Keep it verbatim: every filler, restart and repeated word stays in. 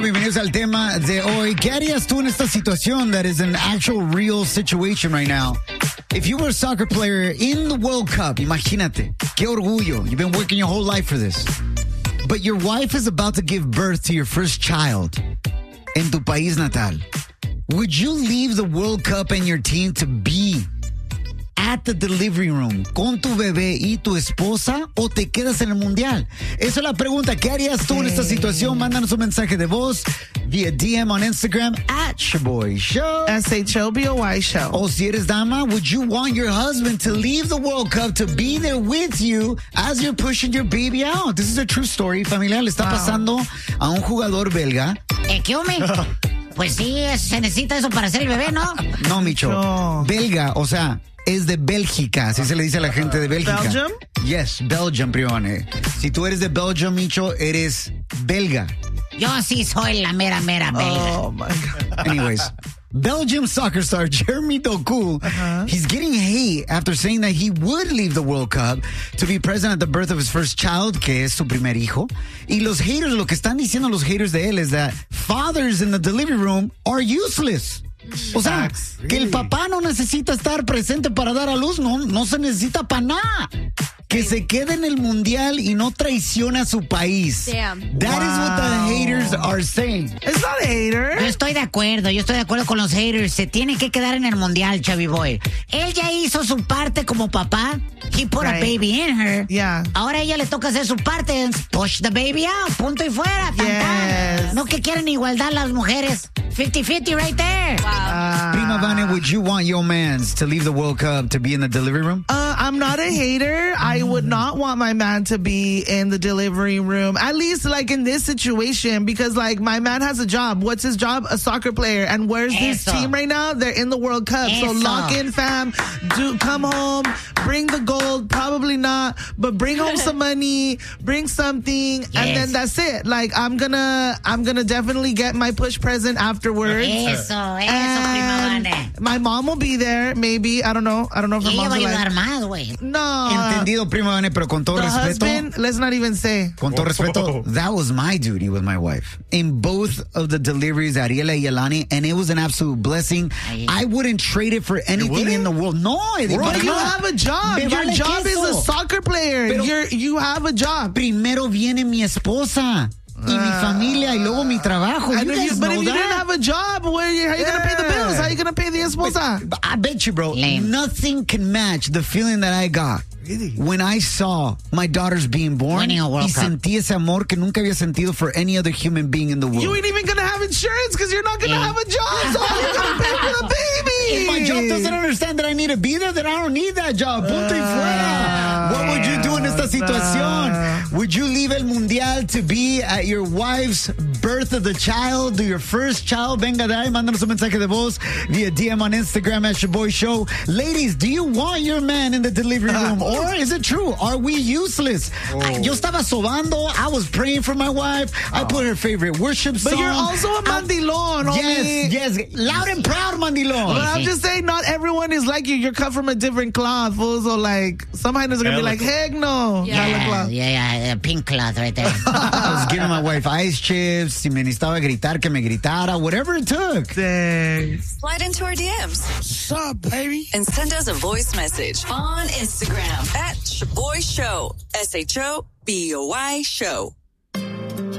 Bienvenidos al tema de hoy. ¿Qué harías tú en esta situación that is an actual real situation right now? If you were a soccer player in the World Cup, imagínate, qué orgullo. You've been working your whole life for this. But your wife is about to give birth to your first child en tu país natal. Would you leave the World Cup and your team to be at the delivery room con tu bebé y tu esposa o te quedas en el mundial? Esa es la pregunta. ¿Qué harías tú en esta situación? Mándanos un mensaje de voz vía D M on Instagram at Shaboy Show. S H O B O Y Show. O si eres dama, would you want your husband to leave the World Cup to be there with you as you're pushing your baby out? This is a true story, familia. Le está Wow. pasando a un jugador belga. Eh, ¿Qué hombre? Pues sí, es- se necesita eso para hacer el bebé, ¿no? No, Micho. No. Belga, o sea, es de Bélgica. Así se le dice a la gente de Bélgica. Belgium? Yes, Belgium, Prione. Si tú eres de Belgium, Micho, eres belga. Yo sí soy la mera, mera belga. Oh, my God. Anyways, Belgium soccer star Jeremy Doku, Uh-huh. he's getting hate after saying that he would leave the World Cup to be present at the birth of his first child, que es su primer hijo. Y los haters, lo que están diciendo los haters de él es that fathers in the delivery room are useless. O sea, Facts. que el papá no necesita estar presente para dar a luz, no, no se necesita para nada. Que se quede en el mundial y no traiciona a su país. Damn. That is what the Wow. haters are saying. It's not a hater. Yo estoy de acuerdo, yo estoy de acuerdo con los haters. Se tiene que quedar en el mundial, Chubby Boy. Él ya hizo su parte como papá. He put a Right. baby in her. Yeah. Ahora a ella le toca hacer su parte. Push the baby out. Punto y fuera. Tan, tan. Yes. No que quieren igualdad las mujeres. fifty fifty right there. Uh, Prima Vane, would you want your mans to leave the World Cup to be in the delivery room? Uh, I'm not a hater. I would not want my man to be in the delivery room, at least like in this situation, because like my man has a job. What's his job? A soccer player. And where's this Eso. team right now? They're in the World Cup. So Eso. lock in, fam. Do come home, bring the gold. Probably not, but bring home some money, bring something, and Yes. then that's it. Like I'm gonna, I'm gonna definitely get my push present afterwards. Eso, eso, Prima And Vane. my mom will be there, maybe. I don't know. I don't know if Y her ella va a mom's like, ayudar más, güey. no. Entendido, Prima Vane, pero con todo The respeto. husband, let's not even say. Con todo respeto, that was my duty with my wife. In both of the deliveries, Ariela y Yelani, and it was an absolute blessing. Ay. I wouldn't trade it for anything in the world. No, Eddie, But para you nada. have a job. Me Your vale job is queso. a soccer player. Pero- You're, you have a job. Primero viene mi esposa y mi familia y luego mi trabajo. And You if you, guys but know if you that. didn't have a job, where you, how you going to pay the Yeah. bills? How you going to pay the esposa? I bet you, bro, Lame. nothing can match the feeling that I got when I saw my daughters being born Winning a World y Cup. sentí ese amor que nunca había sentido for any other human being in the world. You ain't even going to have insurance because you're not going to Yeah. have a job. So how you going to pay for the baby? If my job doesn't understand that I need to be there, then I don't need that job. Punto y fuera. What would you do in esta situación? Would you leave el mundial to be at your wife's birth of the child, to your first child? Venga de ahí, mándanos un mensaje de voz via D M on Instagram at Shaboy Show. Ladies, do you want your man in the delivery room? Or is it true? Are we useless? Yo estaba sobando. I was praying for my wife. I put her favorite worship song. But you're also a mandilon, homie. Yes, yes. Loud and proud, mandilon. But I'm just saying, not everyone is like you. You're cut from a different cloth, fool. So, like, some haters are going to be like, heck no. Yeah. Hella Yeah, cloth. yeah, yeah, pink cloth right there. I was giving my wife ice chips. Si me necesitaba gritar, que me gritara. Whatever it took. Thanks. Slide into our D Ms. What's up, baby? And send us a voice message on Instagram at Shaboy Show. S H O B O Y Show.